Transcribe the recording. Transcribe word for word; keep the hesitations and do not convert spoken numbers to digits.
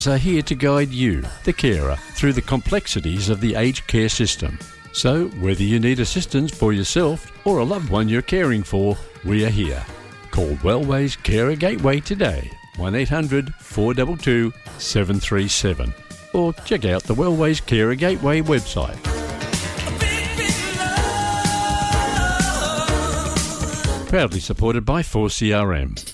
are here to guide you, the carer, through the complexities of the aged care system. So, whether you need assistance for yourself or a loved one you're caring for, we are here. Call Wellways Carer Gateway today, one eight hundred four two two seven three seven, or check out the Wellways Carer Gateway website. Proudly supported by four C R M.